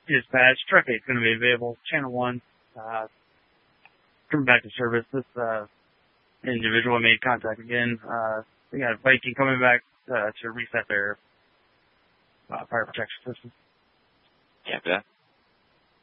Dispatch, Truck 8 is going to be available. Channel 1, coming back to service. This individual made contact again. We got a Viking coming back to reset their fire protection system. Copy that.